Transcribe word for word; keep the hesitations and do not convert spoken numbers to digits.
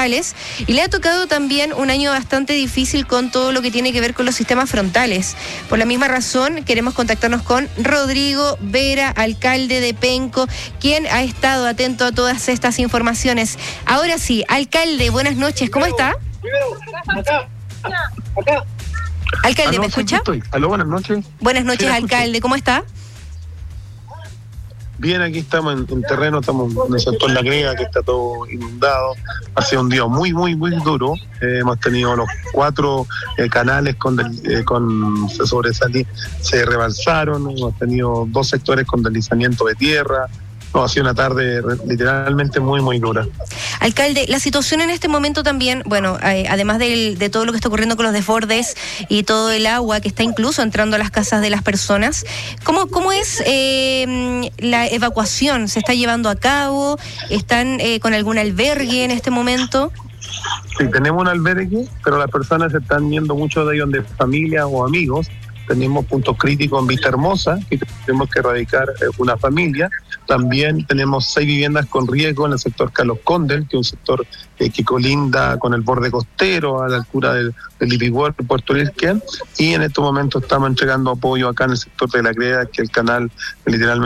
frontales, y le ha tocado también un año bastante difícil con todo lo que tiene que ver con los sistemas frontales. Por la misma razón, queremos contactarnos con Rodrigo Vera, alcalde de Penco, quien ha estado atento a todas estas informaciones. Ahora sí, alcalde, buenas noches, ¿cómo está? Acá, acá. Alcalde, Aló, ¿me escucha? sí, Aló, buenas noches. Buenas noches, Sí, alcalde, ¿cómo está? Bien, aquí estamos en, en terreno, estamos en el sector La Grega, que está todo inundado. Ha sido un día muy, muy, muy duro. Eh, hemos tenido los cuatro eh, canales con, del, eh, con se sobresalí, se rebalsaron. Hemos tenido dos sectores con deslizamiento de tierra. No, ha sido una tarde literalmente muy, muy dura. Alcalde, la situación en este momento también, bueno, eh, además del, de todo lo que está ocurriendo con los desbordes y todo el agua que está incluso entrando a las casas de las personas, ¿cómo, cómo es eh, la evacuación? ¿Se está llevando a cabo? ¿Están eh, con algún albergue en este momento? Sí, tenemos un albergue, pero las personas se están yendo, muchos de ellos de familia o amigos. Tenemos puntos críticos en Vista Hermosa, que tenemos que erradicar eh, una familia. También tenemos seis viviendas con riesgo en el sector Carlos Condel, que es un sector eh, que colinda con el borde costero, a la altura del, del Ipiguar, Puerto Lirquén. Y en estos momentos estamos entregando apoyo acá en el sector de La Greda, que el canal literalmente